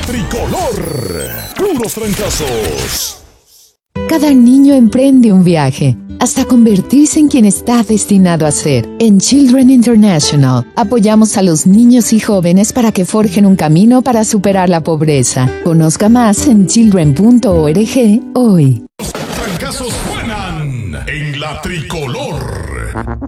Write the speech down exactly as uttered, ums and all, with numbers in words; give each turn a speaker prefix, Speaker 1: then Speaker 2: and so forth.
Speaker 1: Tricolor. Puros trancazos.
Speaker 2: Cada niño emprende un viaje hasta convertirse en quien está destinado a ser. En Children International apoyamos a los niños y jóvenes para que forjen un camino para superar la pobreza. Conozca más en children punto org hoy.
Speaker 1: Los trancazos suenan en la Tricolor.